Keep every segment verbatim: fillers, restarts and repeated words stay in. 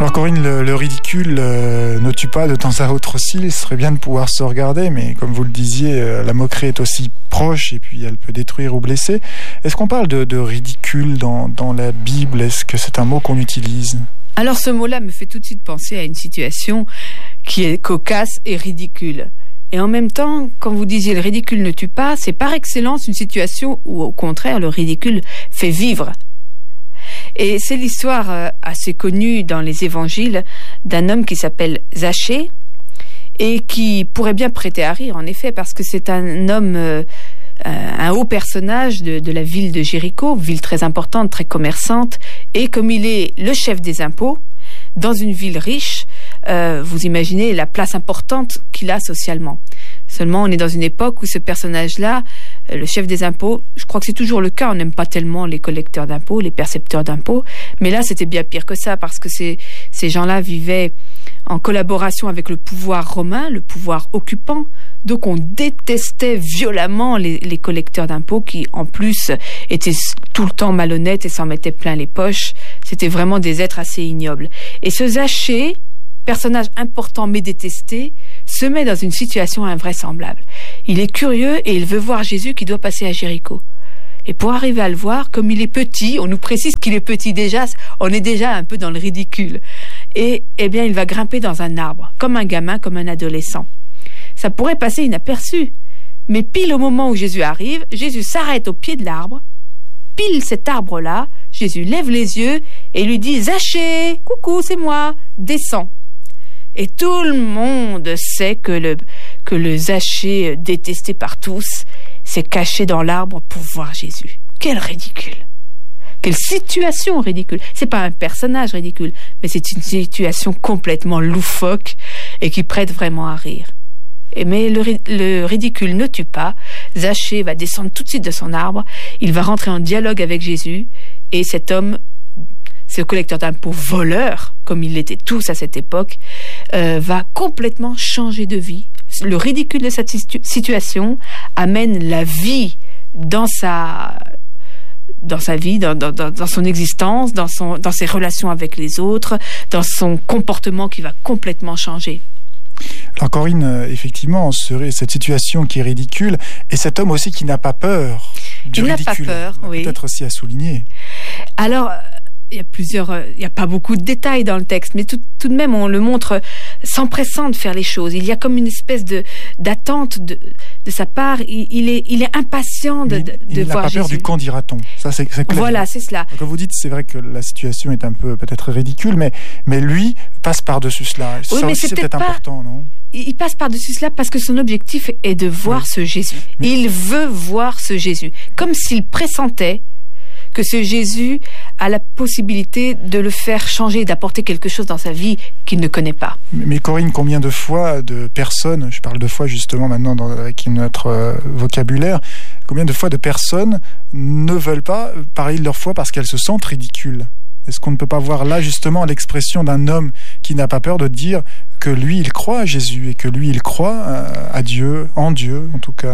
Alors Corinne, le, le ridicule euh, ne tue pas de temps à autre aussi, il serait bien de pouvoir se regarder, mais comme vous le disiez, euh, la moquerie est aussi proche et puis elle peut détruire ou blesser. Est-ce qu'on parle de, de ridicule dans, dans la Bible? Est-ce que c'est un mot qu'on utilise? Alors ce mot-là me fait tout de suite penser à une situation qui est cocasse et ridicule. Et en même temps, quand vous disiez le ridicule ne tue pas, c'est par excellence une situation où au contraire le ridicule fait vivre. Et c'est l'histoire assez connue dans les évangiles d'un homme qui s'appelle Zachée et qui pourrait bien prêter à rire en effet parce que c'est un homme, euh, un haut personnage de, de la ville de Jéricho, ville très importante, très commerçante, et comme il est le chef des impôts dans une ville riche, euh, vous imaginez la place importante qu'il a socialement. Seulement, on est dans une époque où ce personnage-là, le chef des impôts, je crois que c'est toujours le cas, on n'aime pas tellement les collecteurs d'impôts, les percepteurs d'impôts, mais là, c'était bien pire que ça, parce que ces, ces gens-là vivaient en collaboration avec le pouvoir romain, le pouvoir occupant, donc on détestait violemment les, les collecteurs d'impôts qui, en plus, étaient tout le temps malhonnêtes et s'en mettaient plein les poches. C'était vraiment des êtres assez ignobles. Et ce Zachée, personnage important mais détesté, se met dans une situation invraisemblable. Il est curieux et il veut voir Jésus qui doit passer à Jéricho. Et pour arriver à le voir, comme il est petit, on nous précise qu'il est petit déjà, on est déjà un peu dans le ridicule. Et eh bien, il va grimper dans un arbre, comme un gamin, comme un adolescent. Ça pourrait passer inaperçu. Mais pile au moment où Jésus arrive, Jésus s'arrête au pied de l'arbre. Pile cet arbre-là, Jésus lève les yeux et lui dit « Zachée, coucou, c'est moi, descends ». Et tout le monde sait que le, que le Zachée, détesté par tous, s'est caché dans l'arbre pour voir Jésus. Quel ridicule! Quelle situation ridicule! C'est pas un personnage ridicule, mais c'est une situation complètement loufoque et qui prête vraiment à rire. Et mais le, le ridicule ne tue pas. Zachée va descendre tout de suite de son arbre. Il va rentrer en dialogue avec Jésus. Et cet homme, ce collecteur d'impôts voleur, comme ils l'étaient tous à cette époque, euh, va complètement changer de vie. Le ridicule de cette situ- situation amène la vie dans sa, dans sa vie, dans, dans, dans son existence, dans, son, dans ses relations avec les autres, dans son comportement qui va complètement changer. Alors Corinne, effectivement, cette situation qui est ridicule, et cet homme aussi qui n'a pas peur du il ridicule. Il n'a pas peur, oui. Peut-être aussi à souligner. Alors, il y a plusieurs, il n'y a pas beaucoup de détails dans le texte, mais tout, tout de même, on le montre s'empressant de faire les choses. Il y a comme une espèce de, d'attente de, de sa part. Il, il, est, il est impatient de, de, il, de il voir Jésus. Il n'a pas peur du quand dira-t-on. Ça, c'est, c'est clair. Voilà, c'est cela. Comme vous dites, c'est vrai que la situation est un peu peut-être ridicule, mais, mais lui passe par-dessus cela. Oui, ça mais aussi, c'est, c'est peut-être, peut-être pas... important, non? Il passe par-dessus cela parce que son objectif est de voir oui. ce Jésus. Mais... Il veut voir ce Jésus. Comme s'il pressentait que ce Jésus a la possibilité de le faire changer, d'apporter quelque chose dans sa vie qu'il ne connaît pas. Mais Corinne, combien de fois de personnes, je parle de fois justement maintenant dans, avec notre euh, vocabulaire, combien de fois de personnes ne veulent pas parler de leur foi parce qu'elles se sentent ridicules? Est-ce qu'on ne peut pas voir là justement l'expression d'un homme qui n'a pas peur de dire que lui, il croit à Jésus et que lui, il croit à Dieu, en Dieu en tout cas?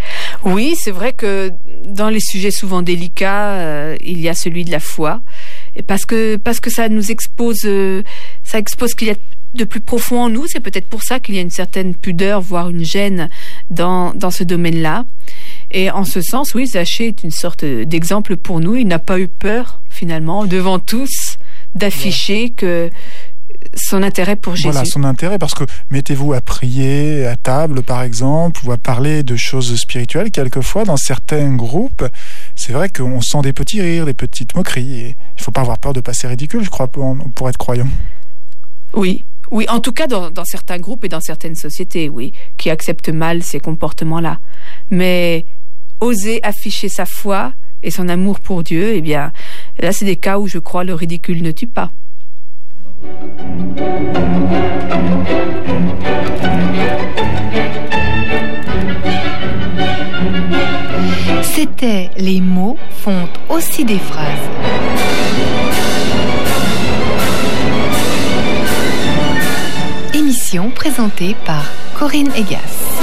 Oui, c'est vrai que dans les sujets souvent délicats, euh, il y a celui de la foi, et parce que parce que ça nous expose, euh, ça expose ce qu'il y a de plus profond en nous. C'est peut-être pour ça qu'il y a une certaine pudeur, voire une gêne dans dans ce domaine-là. Et en ce sens, oui, Zachée est une sorte d'exemple pour nous. Il n'a pas eu peur finalement devant tous d'afficher ouais. que son intérêt pour Jésus. Voilà, son intérêt, parce que mettez-vous à prier à table, par exemple, ou à parler de choses spirituelles, quelquefois, dans certains groupes, c'est vrai qu'on sent des petits rires, des petites moqueries, et il ne faut pas avoir peur de passer ridicule, je crois, pour, pour être croyant. Oui, oui, en tout cas, dans, dans certains groupes et dans certaines sociétés, oui, qui acceptent mal ces comportements-là. Mais oser afficher sa foi et son amour pour Dieu, eh bien, là, c'est des cas où, je crois, le ridicule ne tue pas. C'était Les mots font aussi des phrases. Émission présentée par Corinne Egas.